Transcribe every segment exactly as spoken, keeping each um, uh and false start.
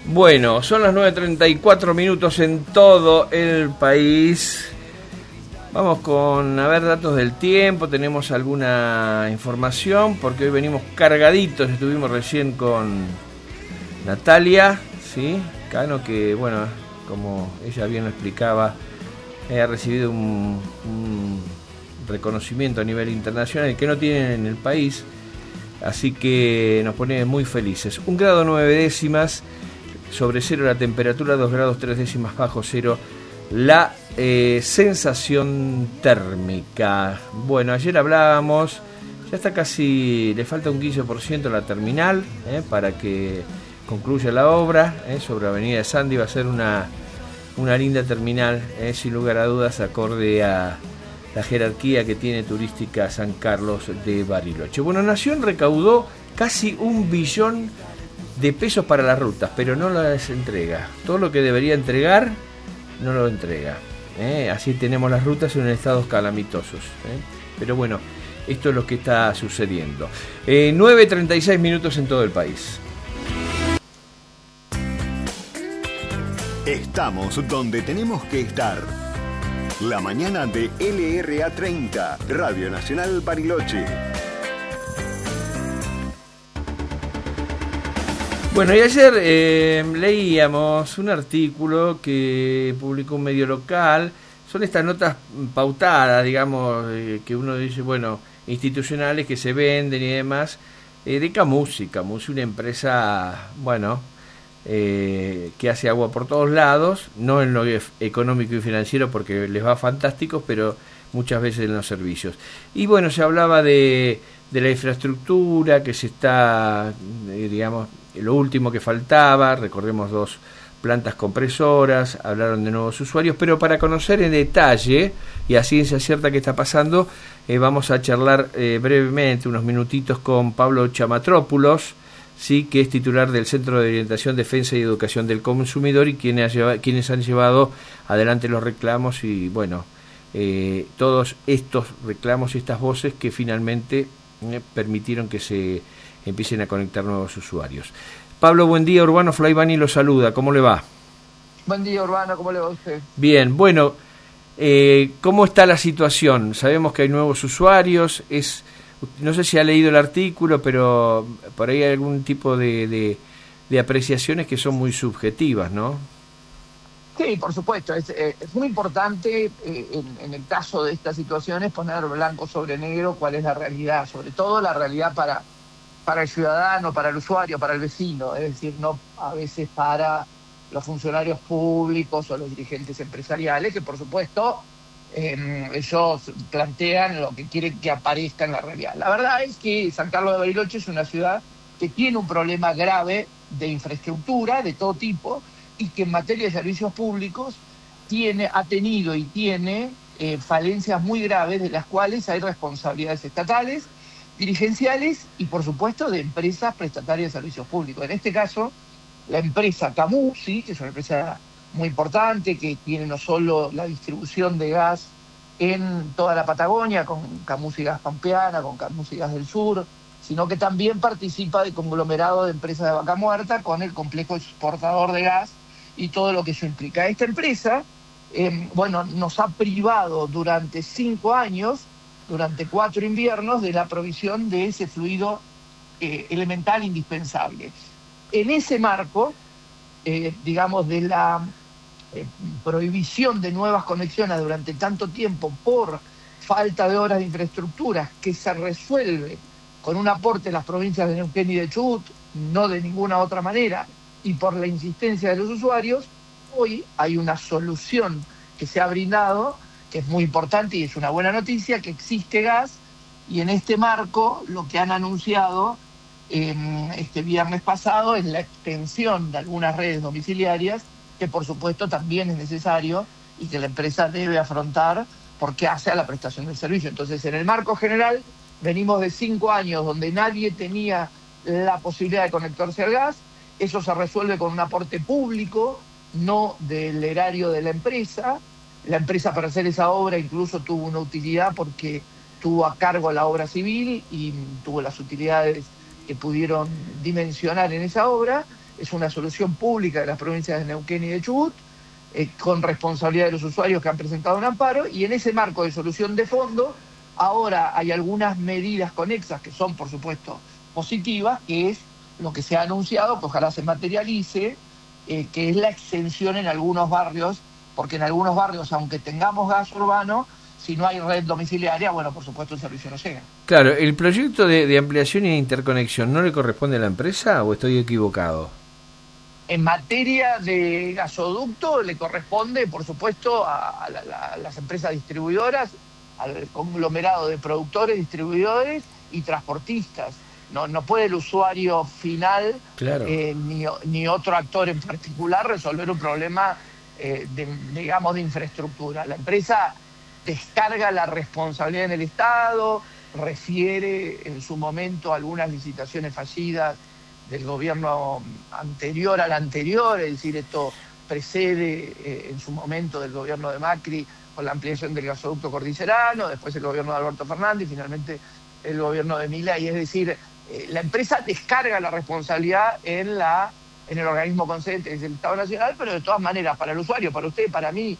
Bueno, son las nueve treinta y cuatro minutos en todo el país. Vamos con, a ver, datos del tiempo. Tenemos alguna información, porque hoy venimos cargaditos. Estuvimos recién con Natalia, ¿sí? Cano, que, bueno, como ella bien lo explicaba, ha recibido un, un reconocimiento a nivel internacional que no tienen en el país. Así que nos pone muy felices. Un grado nueve décimas sobre cero la temperatura, dos grados tres décimas bajo cero la eh, sensación térmica. Bueno, ayer hablábamos, ya está casi, le falta un quince por ciento a la terminal eh, para que concluya la obra eh, sobre la avenida de Sandy. Va a ser una, una linda terminal, eh, sin lugar a dudas, acorde a la jerarquía que tiene turística San Carlos de Bariloche. Bueno, Nación recaudó casi un billón de pesos para las rutas, pero no las entrega. Todo lo que debería entregar, no lo entrega. ¿eh? Así tenemos las rutas en estados calamitosos. ¿eh? Pero bueno, esto es lo que está sucediendo. Eh, nueve treinta y seis minutos en todo el país. Estamos donde tenemos que estar. La mañana de L R A treinta, Radio Nacional Bariloche. Bueno, y ayer eh, leíamos un artículo que publicó un medio local. Son estas notas pautadas, digamos, eh, que uno dice, bueno, institucionales que se venden y demás, eh, de Camusi. Camusi, una empresa, bueno, eh, que hace agua por todos lados, no en lo económico y financiero porque les va fantástico, pero muchas veces en los servicios. Y bueno, se hablaba de, de la infraestructura que se está, eh, digamos, lo último que faltaba. Recordemos dos plantas compresoras, hablaron de nuevos usuarios, pero para conocer en detalle y a ciencia cierta qué está pasando, eh, vamos a charlar eh, brevemente, unos minutitos, con Pablo Chamatrópulos, sí, que es titular del Centro de Orientación, Defensa y Educación del Consumidor, y quienes, quienes han llevado adelante los reclamos y, bueno, eh, todos estos reclamos y estas voces que finalmente eh, permitieron que se empiecen a conectar nuevos usuarios. Pablo, buen día. Urbano Flaivani lo saluda. ¿Cómo le va? Buen día, Urbano. ¿Cómo le va a usted? Bien. Bueno, eh, ¿cómo está la situación? Sabemos que hay nuevos usuarios. Es, no sé si ha leído el artículo, pero por ahí hay algún tipo de, de, de apreciaciones que son muy subjetivas, ¿no? Sí, por supuesto. Es, eh, es muy importante eh, en, en el caso de estas situaciones poner blanco sobre negro cuál es la realidad, sobre todo la realidad para... para el ciudadano, para el usuario, para el vecino, es decir, no a veces para los funcionarios públicos o los dirigentes empresariales, que por supuesto eh, ellos plantean lo que quieren que aparezca en la realidad. La verdad es que San Carlos de Bariloche es una ciudad que tiene un problema grave de infraestructura de todo tipo y que en materia de servicios públicos tiene, ha tenido y tiene eh, falencias muy graves, de las cuales hay responsabilidades estatales, dirigenciales y, por supuesto, de empresas prestatarias de servicios públicos. En este caso, la empresa Camusi, que es una empresa muy importante, que tiene no solo la distribución de gas en toda la Patagonia, con Camusi Gas Pampeana, con Camusi Gas del Sur, sino que también participa de conglomerado de empresas de Vaca Muerta con el complejo exportador de gas y todo lo que eso implica. Esta empresa, eh, bueno, nos ha privado durante cinco años durante cuatro inviernos de la provisión de ese fluido eh, elemental indispensable. En ese marco, eh, digamos, de la eh, prohibición de nuevas conexiones durante tanto tiempo por falta de obras de infraestructura que se resuelve con un aporte de las provincias de Neuquén y de Chubut, no de ninguna otra manera, y por la insistencia de los usuarios, hoy hay una solución que se ha brindado, que es muy importante y es una buena noticia, que existe gas, y en este marco lo que han anunciado eh, este viernes pasado es la extensión de algunas redes domiciliarias, que por supuesto también es necesario y que la empresa debe afrontar porque hace a la prestación del servicio. Entonces, en el marco general, venimos de cinco años donde nadie tenía la posibilidad de conectarse al gas. Eso se resuelve con un aporte público, no del erario de la empresa. La empresa, para hacer esa obra, incluso tuvo una utilidad porque tuvo a cargo la obra civil y tuvo las utilidades que pudieron dimensionar en esa obra. es una solución pública de las provincias de Neuquén y de Chubut, eh, con responsabilidad de los usuarios que han presentado un amparo, y en ese marco de solución de fondo, ahora hay algunas medidas conexas que son, por supuesto, positivas, que es lo que se ha anunciado, que ojalá se materialice, eh, que es la extensión en algunos barrios, porque en algunos barrios, aunque tengamos gas urbano, si no hay red domiciliaria, bueno, por supuesto el servicio no llega. Claro, ¿el proyecto de, de ampliación y de interconexión no le corresponde a la empresa o estoy equivocado? En materia de gasoducto le corresponde, por supuesto, a, a, la, a las empresas distribuidoras, al conglomerado de productores, distribuidores y transportistas. No, no puede el usuario final, claro. eh, ni, ni otro actor en particular resolver un problema, eh, de, digamos, de infraestructura. La empresa descarga la responsabilidad en el Estado, refiere en su momento algunas licitaciones fallidas del gobierno anterior al anterior, es decir, esto precede eh, en su momento del gobierno de Macri con la ampliación del gasoducto cordillerano, después el gobierno de Alberto Fernández y finalmente el gobierno de Milei. Es decir, eh, la empresa descarga la responsabilidad en la en el organismo concedente, que es el Estado Nacional, pero de todas maneras, para el usuario, para usted, para mí,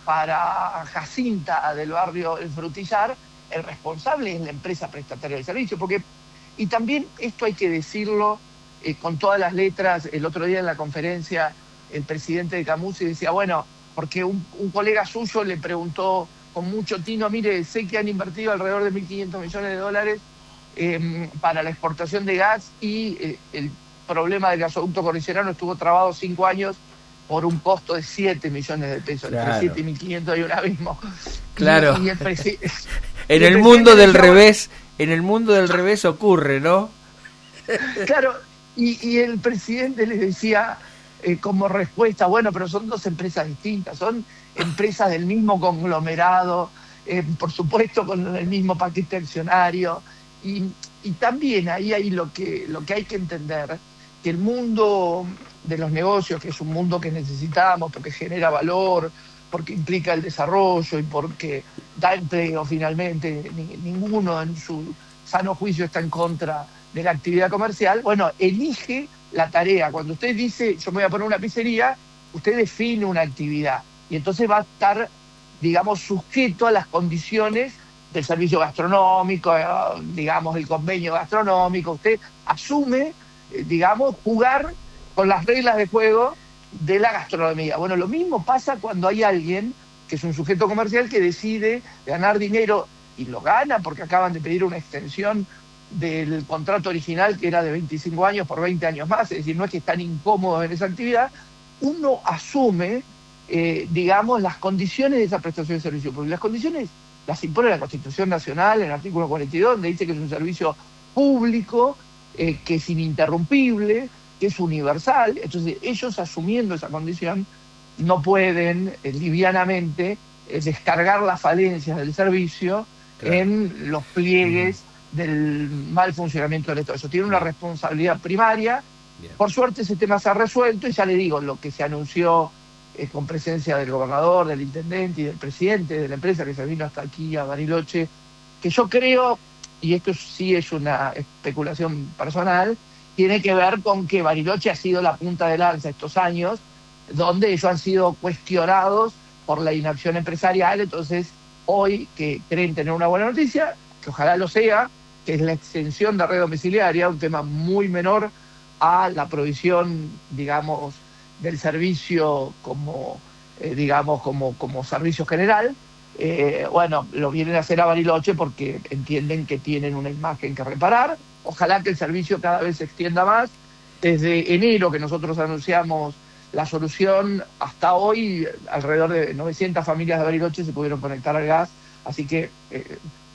para Jacinta del barrio El Frutillar, el responsable es la empresa prestataria del servicio, porque, y también esto hay que decirlo eh, con todas las letras. El otro día en la conferencia el presidente de Camusi decía, bueno, porque un, un colega suyo le preguntó con mucho tino, mire, sé que han invertido alrededor de mil quinientos millones de dólares eh, para la exportación de gas y eh, el problema del gasoducto cordillerano estuvo trabado cinco años por un costo de siete millones de pesos. Claro. Entre siete y mil quinientos hay un abismo. Claro. Y, y el presi- en y el, el mundo del decía, revés, en el mundo del revés ocurre, ¿no? Claro, y, y el presidente les decía eh, como respuesta, bueno, pero son dos empresas distintas, son empresas del mismo conglomerado, eh, por supuesto con el mismo paquete accionario, y, y también ahí hay lo que, lo que hay que entender, que el mundo de los negocios, que es un mundo que necesitamos porque genera valor, porque implica el desarrollo y porque da empleo finalmente, ni, ninguno en su sano juicio está en contra de la actividad comercial, bueno, elige la tarea. Cuando usted dice, yo me voy a poner una pizzería, usted define una actividad y entonces va a estar, digamos, sujeto a las condiciones del servicio gastronómico, eh, digamos, el convenio gastronómico. Usted asume, eh, digamos, jugar con las reglas de juego de la gastronomía. Bueno, lo mismo pasa cuando hay alguien que es un sujeto comercial que decide ganar dinero y lo gana porque acaban de pedir una extensión del contrato original que era de veinticinco años por veinte años más, es decir, no es que están incómodos en esa actividad. Uno asume, eh, digamos, las condiciones de esa prestación de servicio, porque las condiciones las impone la Constitución Nacional en el artículo cuarenta y dos, donde dice que es un servicio público, eh, que es ininterrumpible, que es universal. Entonces ellos, asumiendo esa condición, no pueden eh, livianamente eh, descargar las falencias del servicio, claro, en los pliegues uh-huh. del mal funcionamiento del Estado. Eso tiene una responsabilidad primaria. Bien. Por suerte ese tema se ha resuelto y ya le digo, lo que se anunció eh, con presencia del gobernador, del intendente y del presidente de la empresa que se vino hasta aquí a Bariloche, que yo creo, y esto sí es una especulación personal, tiene que ver con que Bariloche ha sido la punta de lanza estos años, donde ellos han sido cuestionados por la inacción empresarial. Entonces, hoy que creen tener una buena noticia, que ojalá lo sea, que es la extensión de red domiciliaria, un tema muy menor a la provisión, digamos, del servicio como, eh, digamos, como, como servicio general. Eh, bueno, lo vienen a hacer a Bariloche porque entienden que tienen una imagen que reparar. Ojalá que el servicio cada vez se extienda más. Desde enero que nosotros anunciamos la solución hasta hoy, alrededor de novecientas familias de Bariloche se pudieron conectar al gas, así que eh,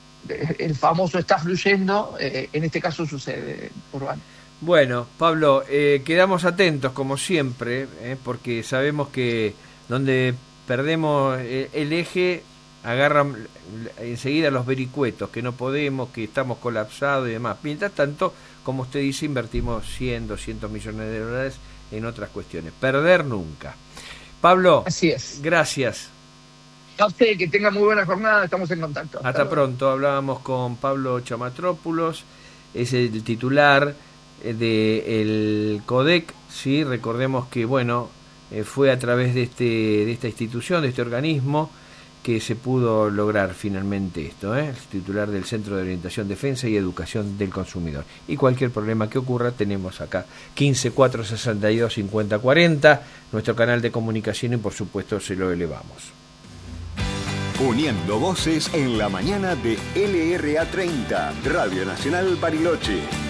el famoso está fluyendo, eh, en este caso sucede, Urbano. Bueno, Pablo, eh, quedamos atentos como siempre, eh, porque sabemos que donde perdemos el eje agarran enseguida los vericuetos, que no podemos, que estamos colapsados y demás. Mientras tanto, como usted dice, invertimos cien, doscientos millones de dólares en otras cuestiones. Perder nunca. Pablo, así es. Gracias. A usted, que tenga muy buena jornada, estamos en contacto. Hasta, Hasta pronto. Hablábamos con Pablo Chamatrópulos, es el titular del CODEC, ¿sí? Recordemos que, bueno, eh, fue a través de, este, de esta institución, de este organismo, que se pudo lograr finalmente esto, ¿eh? El titular del Centro de Orientación, Defensa y Educación del Consumidor. Y cualquier problema que ocurra, tenemos acá quince cuatro sesenta y dos cincuenta cuarenta, nuestro canal de comunicación, y por supuesto se lo elevamos. Uniendo voces en la mañana de L R A treinta, Radio Nacional Bariloche.